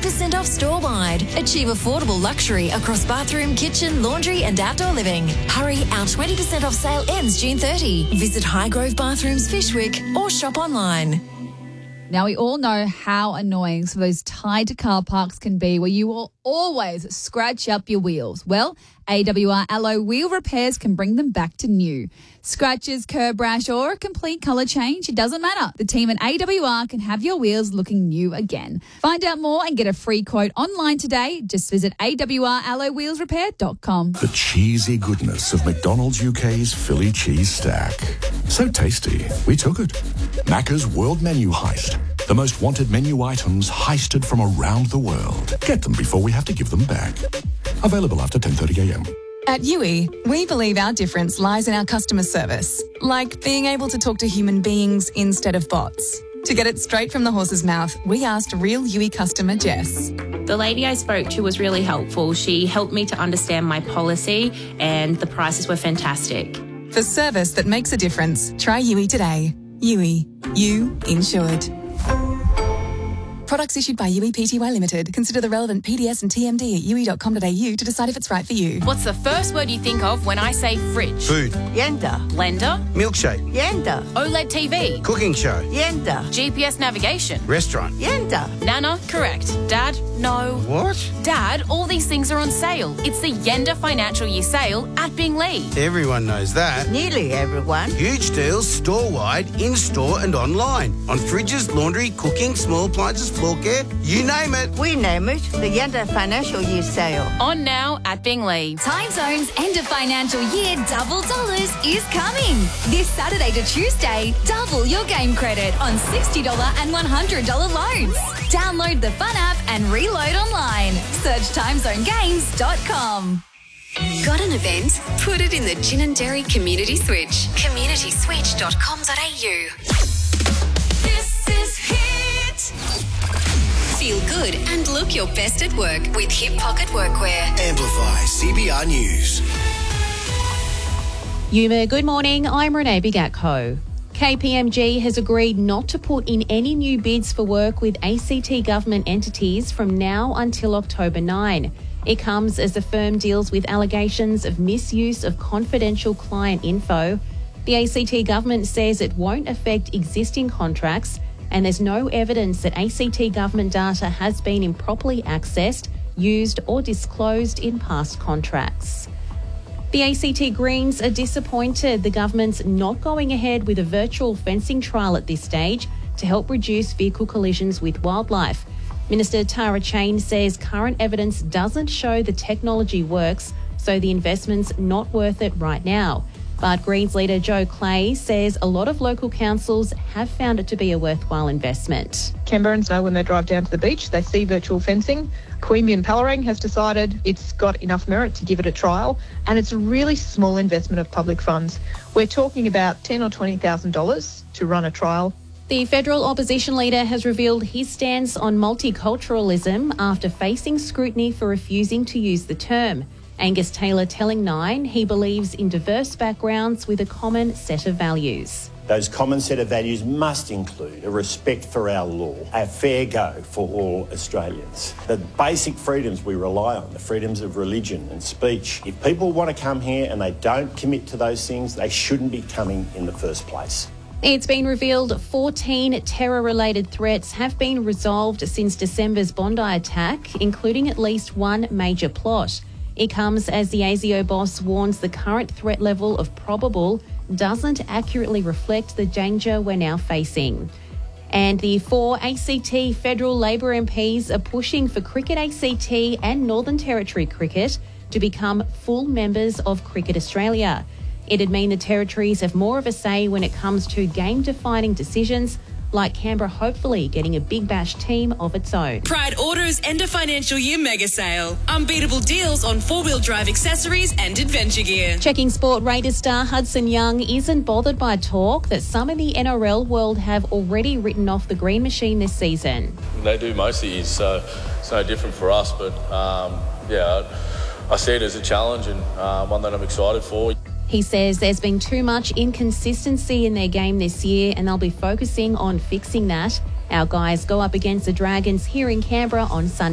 20% off store-wide. Achieve affordable luxury across bathroom, kitchen, laundry and outdoor living. Hurry, our 20% off sale ends June 30. Visit Highgrove Bathrooms, Fishwick or shop online. Now, we all know how annoying some of those tied car parks can be where you will always scratch up your wheels. Well, AWR Alloy Wheel Repairs can bring them back to new. Scratches, curb rash or a complete colour change, it doesn't matter. The team at AWR can have your wheels looking new again. Find out more and get a free quote online today. Just visit awralloywheelsrepair.com. The cheesy goodness of McDonald's UK's Philly cheese stack. So tasty, we took it. Macca's World Menu Heist. The most wanted menu items heisted from around the world. Get them before we have to give them back. Available after 10:30am. At Yui, we believe our difference lies in our customer service, like being able to talk to human beings instead of bots. To get it straight from the horse's mouth, we asked real Yui customer Jess. The lady I spoke to was really helpful. She helped me to understand my policy and the prices were fantastic. For service that makes a difference, try Yui today. Yui, you insured. Products issued by Yui Pty Limited. Consider the relevant PDS and TMD at yui.com.au to decide if it's right for you. What's the first word you think of when I say fridge? Food. Yenda. Blender. Milkshake. Yenda. OLED TV. Cooking show. Yenda. GPS navigation. Restaurant. Yenda. Nana, correct. Dad, no. What? Dad, all these things are on sale. It's the Yenda Financial Year Sale at Bingley. Everyone knows that. Nearly everyone. Huge deals store-wide, in-store and online. On fridges, laundry, cooking, small appliances, floor care, you name it. We name it the Yenda Financial Year Sale. On now at Bingley. Time Zone's end of financial year double dollars is coming. This Saturday to Tuesday, double your game credit on $60 and $100 loans. Download the Fun app and reload online. Search timezonegames.com. Got an event? Put it in the Gin and Dairy Community Switch. communityswitch.com.au. This is Hit. Feel good and look your best at work with Hip Pocket Workwear. Amplify CBR News. Yuma, good morning. I'm Renee Bigatko. KPMG has agreed not to put in any new bids for work with ACT government entities from now until October 9. It comes as the firm deals with allegations of misuse of confidential client info. The ACT government says it won't affect existing contracts, and there's no evidence that ACT government data has been improperly accessed, used or disclosed in past contracts. The ACT Greens are disappointed the government's not going ahead with a virtual fencing trial at this stage to help reduce vehicle collisions with wildlife. Minister Tara Cheyne says current evidence doesn't show the technology works, so the investment's not worth it right now. But Greens leader Joe Clay says a lot of local councils have found it to be a worthwhile investment. Canberrans know when they drive down to the beach, they see virtual fencing. Queanbeyan Pellerang has decided it's got enough merit to give it a trial, and it's a really small investment of public funds. We're talking about $10,000 or $20,000 to run a trial. The federal opposition leader has revealed his stance on multiculturalism after facing scrutiny for refusing to use the term. Angus Taylor telling Nine he believes in diverse backgrounds with a common set of values. Those common set of values must include a respect for our law, a fair go for all Australians. The basic freedoms we rely on, the freedoms of religion and speech. If people want to come here and they don't commit to those things, they shouldn't be coming in the first place. It's been revealed 14 terror-related threats have been resolved since December's Bondi attack, including at least one major plot. It comes as the ASIO boss warns the current threat level of probable doesn't accurately reflect the danger we're now facing. And the 4 ACT federal Labor MPs are pushing for Cricket ACT and Northern Territory Cricket to become full members of Cricket Australia. It'd mean the territories have more of a say when it comes to game-defining decisions, like Canberra hopefully getting a Big Bash team of its own. Pride Auto's end of financial year mega sale. Unbeatable deals on four-wheel drive accessories and adventure gear. Checking sport, Raiders star Hudson Young isn't bothered by talk that some in the NRL world have already written off the green machine this season. They do most of the years, so it's no different for us. But, I see it as a challenge and one that I'm excited for. He says there's been too much inconsistency in their game this year and they'll be focusing on fixing that. Our guys go up against the Dragons here in Canberra on Sunday.